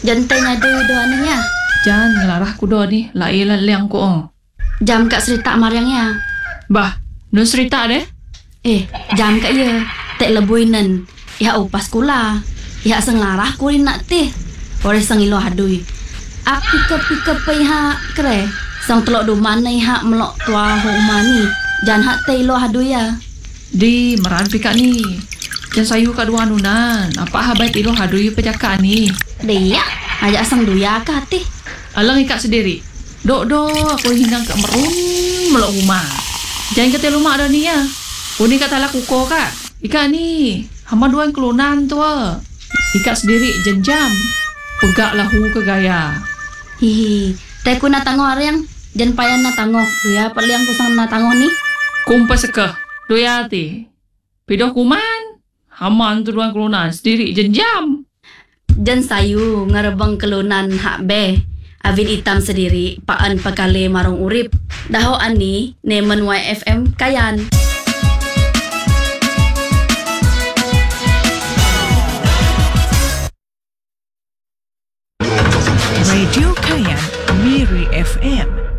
Jantai ngadu doa ni ya. Jangan ngelarah ku doa ni. Lailan liang ku Jam kat serita mariangnya. Bah, nun cerita deh. Jam kat ya. Tak lebuinan. Ya upas kula. Ya senglarah kulin nak teh. Ore sengilo hadui. Ak pikir-pikir pihak kere. Sang telok do mana hak melok tua homa ni. Jangan hak teh lo hadui ya. Di meran pika ni. Jangan sayu kat dua nunan. Apa habai tilo hadui pejaka ni. Dia ajak sang duya kah teh. Alang ikat sendiri. Dok aku hinggang ke merun melok rumah. Jangan kata rumah ada ni ya. Uni kata lah kuko kak. Ikat ni. Hama duan kelunan tu. Ikat sendiri jenjam. Pegak lahu ke gaya. Hihi. Teh ku nak tangguh ariang. Jangan payah nak tangguh. Duya perliang ku sang nak tangguh ni. Kumpas sekeh. Doya ti. Pidoh kuman. Haman tu duan kelunan sendiri jenjam. Jan sayu ngarebang kelunan hak be. Avin hitam sendiri paan pakale marung urip. Daho ani nemen YFM kayan. Radio Kayan, Miri FM